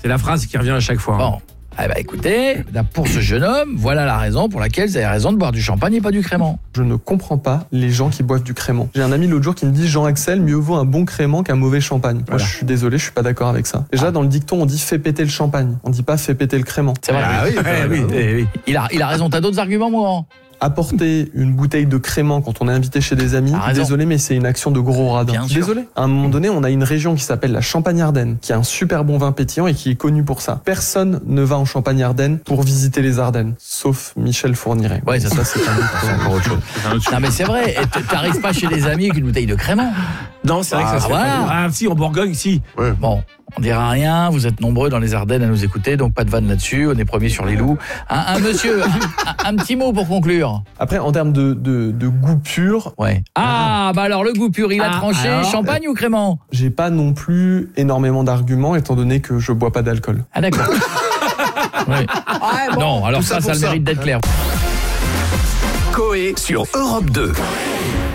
C'est la phrase qui revient à chaque fois. Bon, écoutez, pour ce jeune homme, voilà la raison pour laquelle vous avez raison de boire du champagne et pas du crément. Je ne comprends pas les gens qui boivent du crément. J'ai un ami l'autre jour qui me dit Jean-Axel, mieux vaut un bon crément qu'un mauvais champagne. Moi, je suis désolé, je suis pas d'accord avec ça. Déjà, dans le dicton, on dit fais péter le champagne. On dit pas fais péter le crément. C'est vrai. Oui. Il a raison, t'as d'autres arguments, moi. Apporter une bouteille de crément quand on est invité chez des amis, désolé, mais c'est une action de gros radin. Bien sûr. Désolé. À un moment donné, on a une région qui s'appelle la Champagne-Ardenne, qui a un super bon vin pétillant et qui est connue pour ça. Personne ne va en Champagne-Ardenne pour visiter les Ardennes, sauf Michel Fourniret. Ouais, ça c'est encore autre chose. Non, mais c'est vrai, t'arrives pas chez des amis avec une bouteille de crément. Non, c'est vrai que ça se fait pas. Ah, si, en Bourgogne, si. Ouais. Bon, on dira rien, vous êtes nombreux dans les Ardennes à nous écouter, donc pas de vanne là-dessus, on est premiers sur les loups. Un monsieur, un petit mot pour conclure. Après, en termes de goût pur... Ouais. Alors le goût pur, il a tranché, alors, champagne ou crément? J'ai pas non plus énormément d'arguments, étant donné que je bois pas d'alcool. Ah d'accord. Oui. Non, alors ça a le mérite d'être clair. Coé sur Europe 2.